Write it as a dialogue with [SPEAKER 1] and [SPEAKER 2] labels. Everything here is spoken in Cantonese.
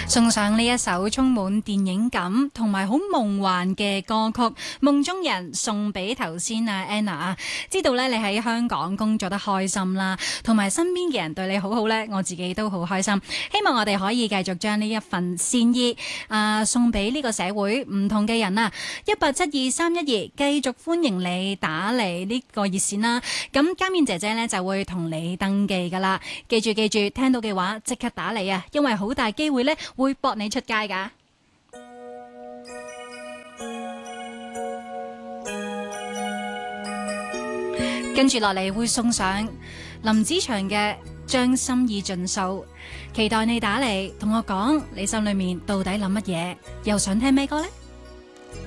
[SPEAKER 1] 送上呢一首充滿電影感同埋好夢幻嘅歌曲《夢中人》，送俾頭先啊 Anna 啊，知道咧你喺香港工作得開心啦，同埋身邊嘅人對你好好咧，我自己都好開心。希望我哋可以繼續將呢一份善意送俾呢個社會唔同嘅人啊！1872312，繼續歡迎你打嚟呢個熱線啦。咁嘉面姐姐咧就會同你登記噶啦，記住，聽到嘅話即刻打嚟啊，因為好大機會咧會駁你出街噶。跟住落嚟會送上林子祥嘅《將心意盡訴》，期待你打嚟同我講你心裏面到底諗乜嘢，又想聽咩歌呢？